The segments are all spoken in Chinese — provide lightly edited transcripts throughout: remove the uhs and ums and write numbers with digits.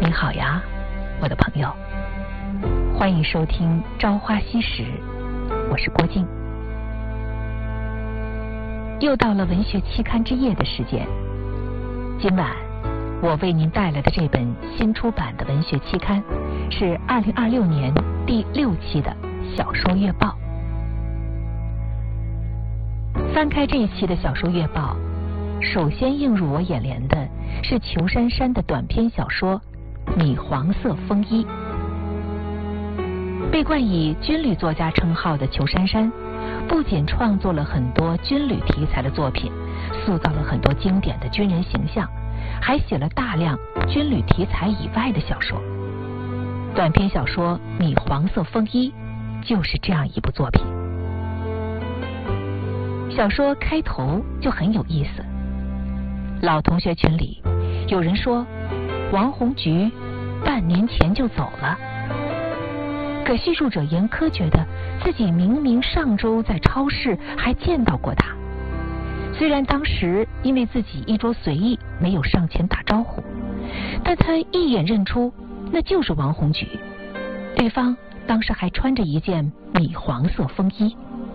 你好呀，我的朋友，欢迎收听《朝花夕拾》，我是郭静。又到了文学期刊之夜的时间，今晚我为您带来的这本新出版的文学期刊是2026年第6期的小说月报。翻开这一期的小说月报，首先映入我眼帘的是裘珊珊的短篇小说《米黄色风衣》。被冠以军旅作家称号的裘珊珊，不仅创作了很多军旅题材的作品，塑造了很多经典的军人形象，还写了大量军旅题材以外的小说。短篇小说《米黄色风衣》就是这样一部作品。小说开头就很有意思，老同学群里有人说王红菊半年前就走了，可叙述者严苛觉得自己明明上周在超市还见到过他，虽然当时因为自己衣着随意没有上前打招呼，但他一眼认出那就是王红菊，对方当时还穿着一件米黄色风衣。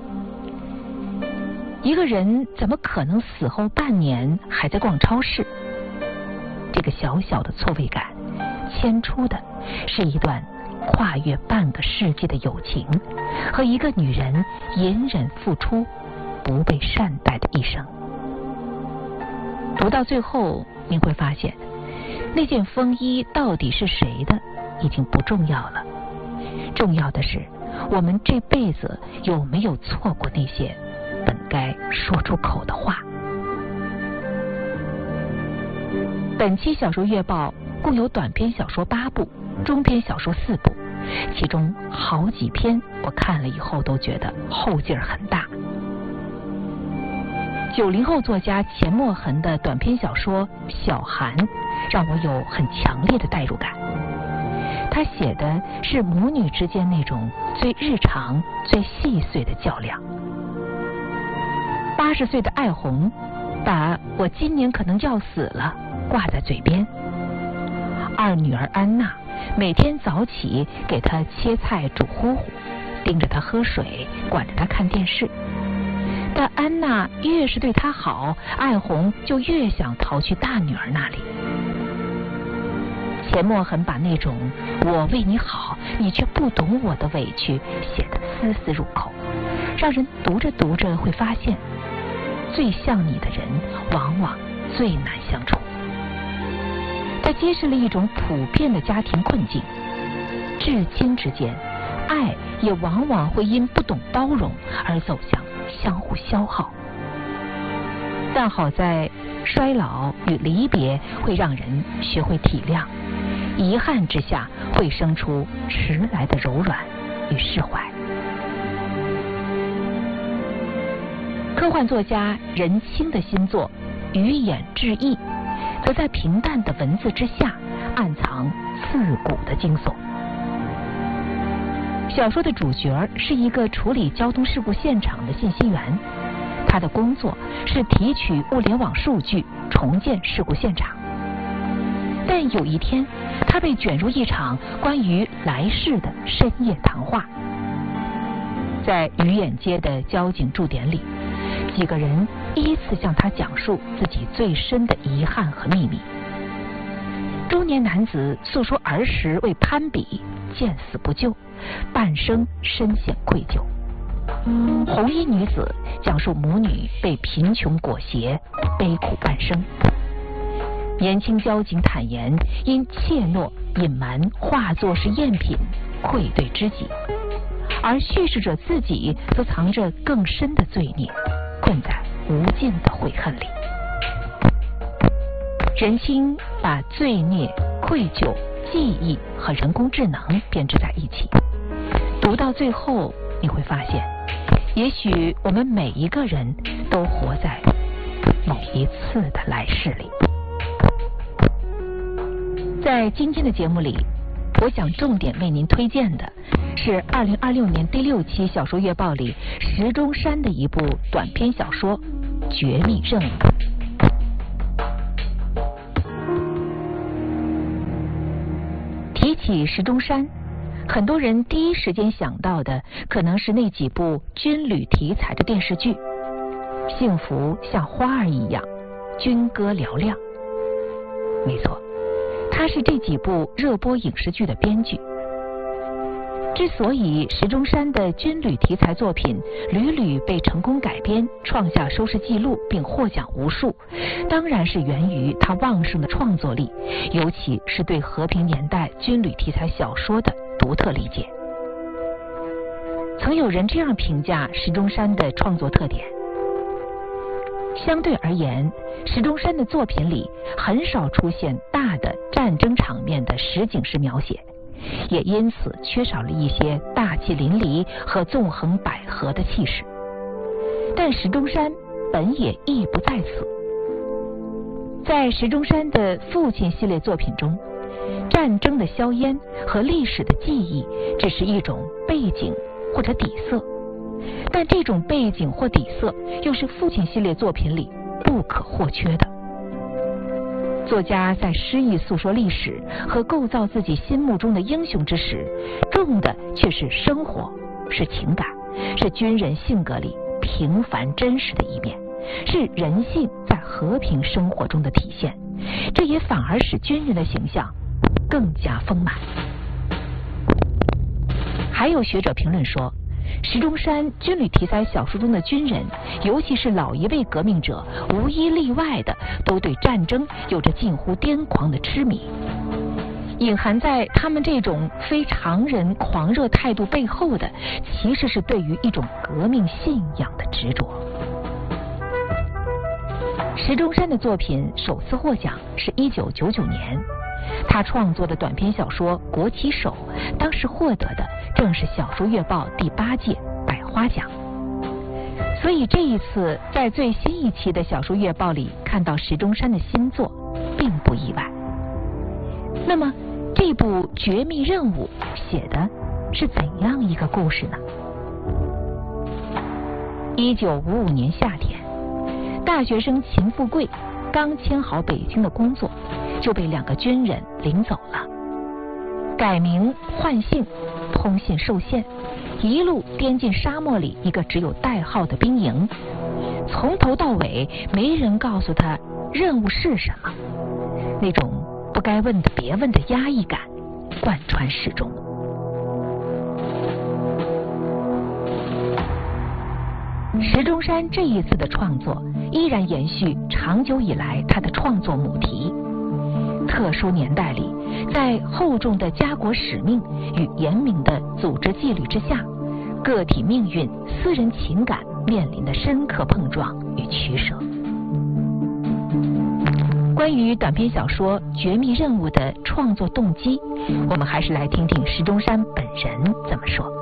一个人怎么可能死后半年还在逛超市？这个小小的错位感牵出的是一段跨越半个世纪的友情和一个女人隐忍付出不被善待的一生。读到最后你会发现，那件风衣到底是谁的已经不重要了，重要的是我们这辈子有没有错过那些本该说出口的话。本期小说月报共有短篇小说8部，中篇小说4部，其中好几篇我看了以后都觉得后劲儿很大。90后作家钱默痕的短篇小说《小寒》让我有很强烈的代入感。他写的是母女之间那种最日常最细碎的较量。80岁的艾红把我今年可能要死了挂在嘴边，二女儿安娜每天早起给她切菜煮糊糊，盯着她喝水，管着她看电视。但安娜越是对她好，艾红就越想逃去大女儿那里。钱默痕把那种我为你好你却不懂我的委屈写得丝丝入口，让人读着读着会发现，最像你的人往往最难相处。它揭示了一种普遍的家庭困境，至亲之间爱也往往会因不懂包容而走向相互消耗。但好在衰老与离别会让人学会体谅，遗憾之下会生出迟来的柔软与释怀。科幻作家任清的新作《鱼眼志异》则在平淡的文字之下暗藏刺骨的惊悚。小说的主角是一个处理交通事故现场的信息员，他的工作是提取物联网数据，重建事故现场。但有一天，他被卷入一场关于来世的深夜谈话。在鱼眼街的交警驻点里，几个人依次向他讲述自己最深的遗憾和秘密。中年男子诉说儿时为攀比见死不救，半生深陷愧疚。红衣女子讲述母女被贫穷裹挟，悲苦半生。年轻交警坦言因怯懦隐瞒化作是赝品，愧对知己，而叙事者自己则藏着更深的罪孽，困在无尽的悔恨里。任清把罪孽、愧疚、记忆和人工智能编织在一起，读到最后你会发现，也许我们每一个人都活在某一次的来世里。在今天的节目里，我想重点为您推荐的是2026年第6期小说月报里石钟山的一部短篇小说《绝密任务》。 起石钟山，很多人第一时间想到的可能是那几部军旅题材的电视剧，幸福像花儿一样，军歌嘹亮。没错，他是这几部热播影视剧的编剧。之所以石钟山的军旅题材作品屡屡被成功改编，创下收视纪录并获奖无数，当然是源于他旺盛的创作力，尤其是对和平年代军旅题材小说的独特理解。曾有人这样评价石钟山的创作特点：相对而言，石钟山的作品里很少出现大的战争场面的实景式描写，也因此缺少了一些大气淋漓和纵横捭阖的气势。但石钟山本也意不在此。在石钟山的父亲系列作品中，战争的硝烟和历史的记忆只是一种背景或者底色，但这种背景或底色又是父亲系列作品里不可或缺的。作家在诗意诉说历史和构造自己心目中的英雄之时，重的却是生活，是情感，是军人性格里平凡真实的一面，是人性在和平生活中的体现。这也反而使军人的形象更加丰满。还有学者评论说，石钟山军旅题材小说中的军人，尤其是老一辈革命者，无一例外的都对战争有着近乎癫狂的痴迷。隐含在他们这种非常人狂热态度背后的，其实是对于一种革命信仰的执着。石钟山的作品首次获奖是1999年，他创作的短篇小说《国旗手》当时获得的正是小说月报第8届百花奖。所以这一次在最新一期的小说月报里看到石钟山的新作并不意外。那么这部《绝密任务》写的是怎样一个故事呢？1955年夏天，大学生秦富贵刚签好北京的工作，就被2个军人领走了。改名换姓，通信受限，一路颠进沙漠里一个只有代号的兵营，从头到尾没人告诉他任务是什么。那种不该问的别问的压抑感贯穿始终。石钟山这一次的创作依然延续长久以来他的创作母题。特殊年代里，在厚重的家国使命与严明的组织纪律之下，个体命运、私人情感面临的深刻碰撞与取舍。关于短篇小说《绝密任务》的创作动机，我们还是来听听石钟山本人怎么说。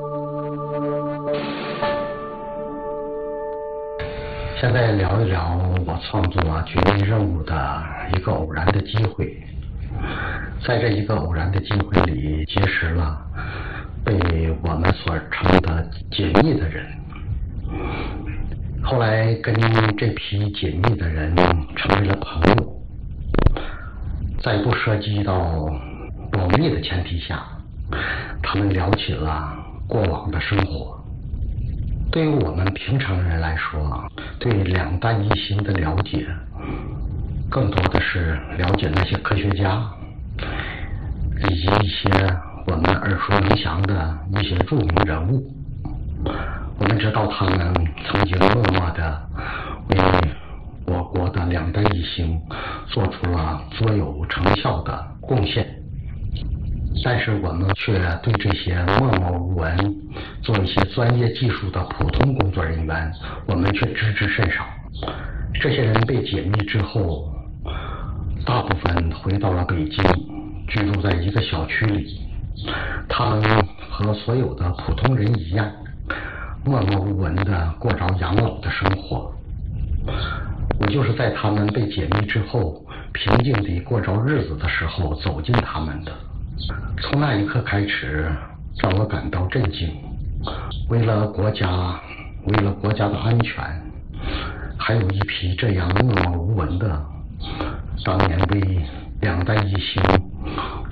现在聊一聊我创作《绝密任务》的一个偶然的机会。在这一个偶然的机会里，结识了被我们所称的解密的人。后来跟这批解密的人成为了朋友，在不涉及到保密的前提下，他们聊起了过往的生活。对于我们平常人来说，对两弹一星的了解更多的是了解那些科学家以及一些我们耳熟能详的一些著名人物。我们知道他们曾经默默地为我国的两弹一星做出了卓有成效的贡献，但是我们却对这些默默无闻做一些专业技术的普通工作人员，我们却知之甚少。这些人被解密之后，大部分回到了北京，居住在一个小区里。他们和所有的普通人一样，默默无闻地过着养老的生活。我就是在他们被解密之后，平静地过着日子的时候走进他们的。从那一刻开始，让我感到震惊。为了国家的安全，还有一批这样默默无闻的当年为两弹一星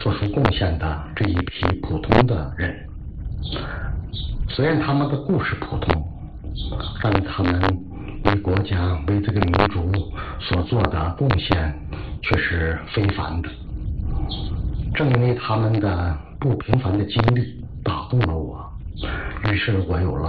做出贡献的这一批普通的人。虽然他们的故事普通，但他们为国家、为这个民族所做的贡献却是非凡的。正因为他们的不平凡的经历打动了我，于是我有了